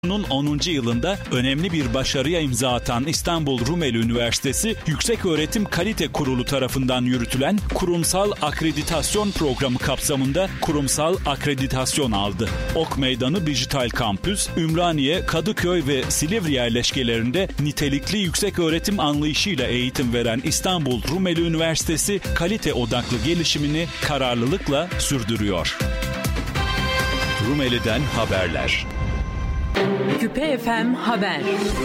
Onun 10. yılında önemli bir başarıya imza atan İstanbul Rumeli Üniversitesi Yükseköğretim Kalite Kurulu tarafından yürütülen kurumsal akreditasyon programı kapsamında kurumsal akreditasyon aldı. Ok Meydanı Dijital Kampüs, Ümraniye, Kadıköy ve Silivri yerleşkelerinde nitelikli yükseköğretim anlayışıyla eğitim veren İstanbul Rumeli Üniversitesi kalite odaklı gelişimini kararlılıkla sürdürüyor. Rumeli'den haberler. Küpe FM Haber.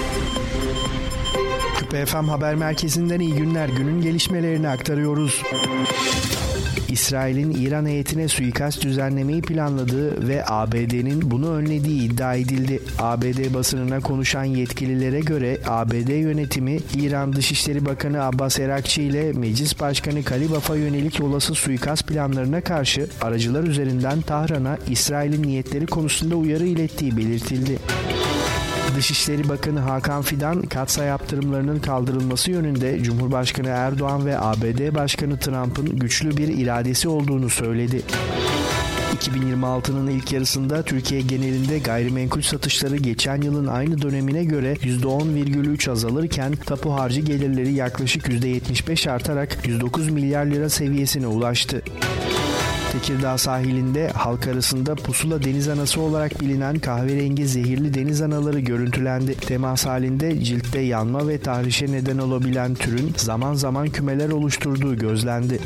Küpe FM Haber Merkezi'nden iyi günler. Günün gelişmelerini aktarıyoruz. İsrail'in İran heyetine suikast düzenlemeyi planladığı ve ABD'nin bunu önlediği iddia edildi. ABD basınına konuşan yetkililere göre ABD yönetimi İran Dışişleri Bakanı Abbas Erakçi ile Meclis Başkanı Kalibaf'a yönelik olası suikast planlarına karşı aracılar üzerinden Tahran'a İsrail'in niyetleri konusunda uyarı ilettiği belirtildi. Dışişleri Bakanı Hakan Fidan, katsayı yaptırımlarının kaldırılması yönünde Cumhurbaşkanı Erdoğan ve ABD Başkanı Trump'ın güçlü bir iradesi olduğunu söyledi. 2026'nın ilk yarısında Türkiye genelinde gayrimenkul satışları geçen yılın aynı dönemine göre %10,3 azalırken tapu harcı gelirleri yaklaşık %75 artarak 109 milyar lira seviyesine ulaştı. Tekirdağ sahilinde halk arasında pusula deniz anası olarak bilinen kahverengi zehirli deniz anaları görüntülendi. Temas halinde ciltte yanma ve tahrişe neden olabilen türün zaman zaman kümeler oluşturduğu gözlendi.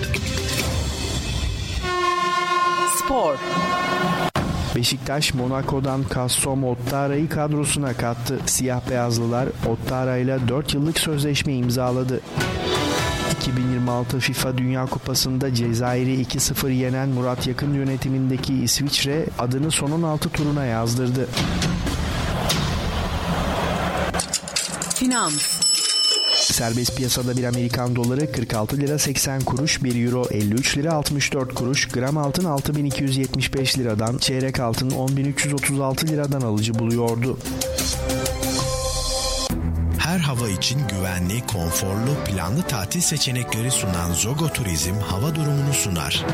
Spor. Beşiktaş, Monaco'dan Kassom Ottara'yı kadrosuna kattı. Siyah beyazlılar Ottara ile 4 yıllık sözleşme imzaladı. 2026 FIFA Dünya Kupası'nda Cezayir'i 2-0 yenen Murat Yakın yönetimindeki İsviçre adını son 16 turuna yazdırdı. Finans. Serbest piyasada bir Amerikan doları 46 lira 80 kuruş, 1 euro 53 lira 64 kuruş, gram altın 6275 liradan, çeyrek altın 10336 liradan alıcı buluyordu. Her hava için güvenli, konforlu, planlı tatil seçenekleri sunan Zogo Turizm hava durumunu sunar.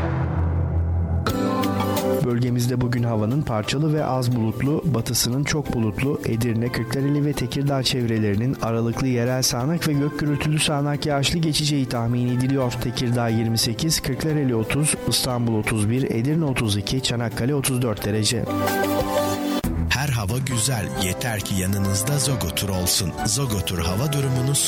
Bölgemizde bugün havanın parçalı ve az bulutlu, batısının çok bulutlu, Edirne, Kırklareli ve Tekirdağ çevrelerinin aralıklı yerel sağanak ve gök gürültülü sağanak yağışlı geçeceği tahmin ediliyor. Tekirdağ 28, Kırklareli 30, İstanbul 31, Edirne 32, Çanakkale 34 derece. Her hava güzel, yeter ki yanınızda Zogo Tur olsun. Zogo Tur hava durumunu